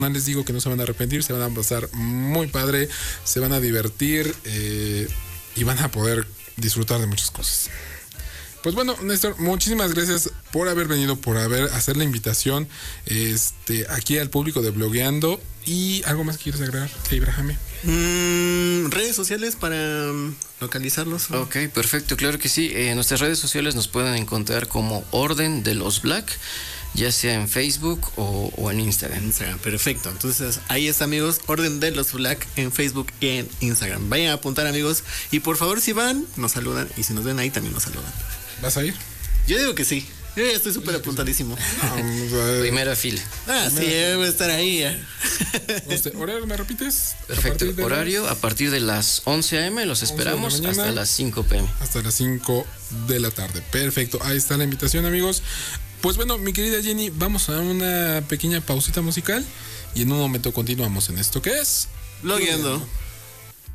les digo que no se van a arrepentir, se van a pasar muy padre, se van a divertir y van a poder disfrutar de muchas cosas. Pues bueno, Néstor, muchísimas gracias por haber venido, por hacer la invitación aquí al público de Blogueando. ¿Y algo más que quieres agregar, Abraham? Redes sociales para localizarlos. Ok, perfecto, claro que sí. En nuestras redes sociales nos pueden encontrar como Orden de los Black, ya sea en Facebook o en Instagram. Perfecto, entonces ahí está, amigos, Orden de los Black en Facebook y en Instagram. Vayan a apuntar, amigos, y por favor, si van, nos saludan, y si nos ven ahí también nos saludan. ¿Vas a ir? Yo digo que sí. Yo ya estoy súper apuntadísimo. Primera fila. Sí, voy a estar ahí. ¿Horario me repites? Perfecto, horario a partir de las 11 a.m. los esperamos hasta las 5 p.m. Hasta las 5 de la tarde. Perfecto, ahí está la invitación, amigos. Pues bueno, mi querida Jenny, vamos a una pequeña pausita musical y en un momento continuamos en esto que es Blogueando.